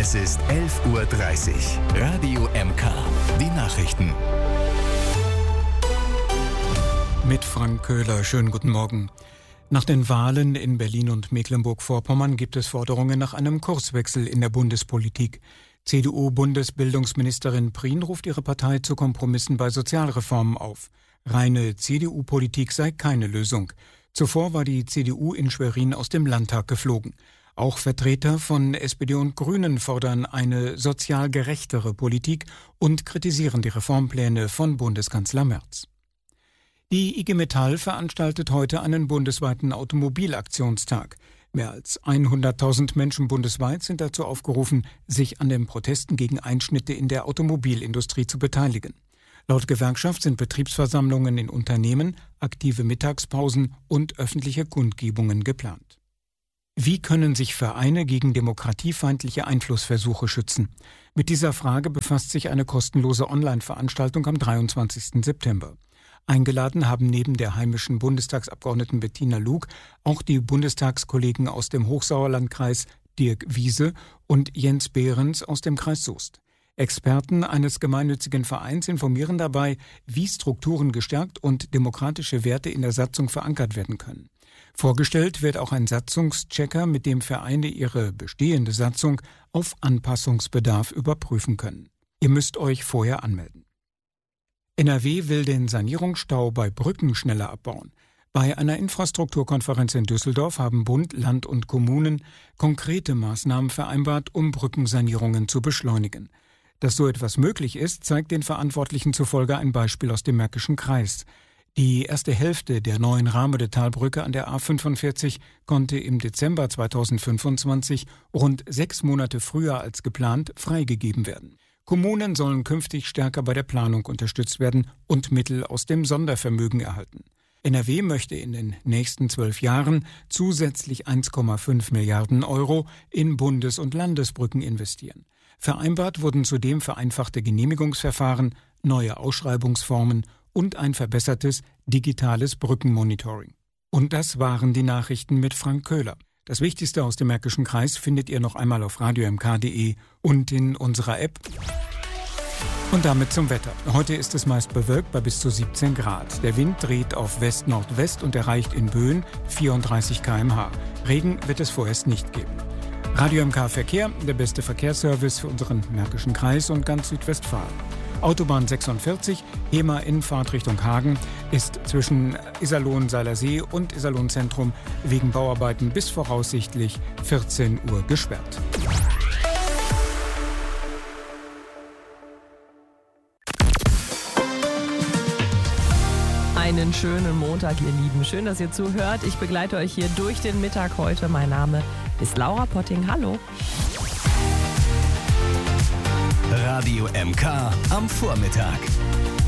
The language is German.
Es ist 11:30 Uhr. Radio MK. Die Nachrichten. Mit Frank Köhler. Schönen guten Morgen. Nach den Wahlen in Berlin und Mecklenburg-Vorpommern gibt es Forderungen nach einem Kurswechsel in der Bundespolitik. CDU-Bundesbildungsministerin Prien ruft ihre Partei zu Kompromissen bei Sozialreformen auf. Reine CDU-Politik sei keine Lösung. Zuvor war die CDU in Schwerin aus dem Landtag geflogen. Auch Vertreter von SPD und Grünen fordern eine sozial gerechtere Politik und kritisieren die Reformpläne von Bundeskanzler Merz. Die IG Metall veranstaltet heute einen bundesweiten Automobilaktionstag. Mehr als 100.000 Menschen bundesweit sind dazu aufgerufen, sich an den Protesten gegen Einschnitte in der Automobilindustrie zu beteiligen. Laut Gewerkschaft sind Betriebsversammlungen in Unternehmen, aktive Mittagspausen und öffentliche Kundgebungen geplant. Wie können sich Vereine gegen demokratiefeindliche Einflussversuche schützen? Mit dieser Frage befasst sich eine kostenlose Online-Veranstaltung am 23. September. Eingeladen haben neben der heimischen Bundestagsabgeordneten Bettina Lug auch die Bundestagskollegen aus dem Hochsauerlandkreis Dirk Wiese und Jens Behrens aus dem Kreis Soest. Experten eines gemeinnützigen Vereins informieren dabei, wie Strukturen gestärkt und demokratische Werte in der Satzung verankert werden können. Vorgestellt wird auch ein Satzungschecker, mit dem Vereine ihre bestehende Satzung auf Anpassungsbedarf überprüfen können. Ihr müsst euch vorher anmelden. NRW will den Sanierungsstau bei Brücken schneller abbauen. Bei einer Infrastrukturkonferenz in Düsseldorf haben Bund, Land und Kommunen konkrete Maßnahmen vereinbart, um Brückensanierungen zu beschleunigen. Dass so etwas möglich ist, zeigt den Verantwortlichen zufolge ein Beispiel aus dem Märkischen Kreis. Die erste Hälfte der neuen Rahmede-Talbrücke an der A45 konnte im Dezember 2025, rund 6 Monate früher als geplant, freigegeben werden. Kommunen sollen künftig stärker bei der Planung unterstützt werden und Mittel aus dem Sondervermögen erhalten. NRW möchte in den nächsten 12 Jahren zusätzlich 1,5 Milliarden Euro in Bundes- und Landesbrücken investieren. Vereinbart wurden zudem vereinfachte Genehmigungsverfahren, neue Ausschreibungsformen und ein verbessertes digitales Brückenmonitoring. Und das waren die Nachrichten mit Frank Köhler. Das Wichtigste aus dem Märkischen Kreis findet ihr noch einmal auf radiomk.de und in unserer App. Und damit zum Wetter. Heute ist es meist bewölkt bei bis zu 17 Grad. Der Wind dreht auf West-Nordwest und erreicht in Böen 34 km/h. Regen wird es vorerst nicht geben. Radio MK Verkehr, der beste Verkehrsservice für unseren Märkischen Kreis und ganz Südwestfalen. Autobahn 46, Hemer Innenfahrt Richtung Hagen, ist zwischen Iserlohn-Seilersee und Iserlohn-Zentrum wegen Bauarbeiten bis voraussichtlich 14 Uhr gesperrt. Einen schönen Montag, ihr Lieben. Schön, dass ihr zuhört. Ich begleite euch hier durch den Mittag heute. Mein Name ist Laura Potting. Hallo. Radio MK am Vormittag.